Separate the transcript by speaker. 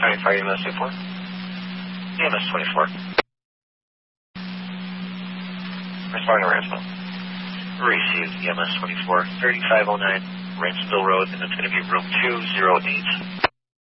Speaker 1: County Fire EMS 24. EMS 24. Responding to Ransomville. Received EMS 24, 3509, Ransomville Road, and it's going to be room 208.